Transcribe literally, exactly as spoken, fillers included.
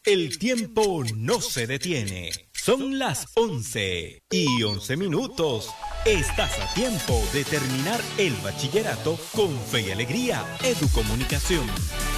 El tiempo no se detiene. Son las once y once minutos. Estás a tiempo de terminar el bachillerato con Fe y Alegría Educomunicación.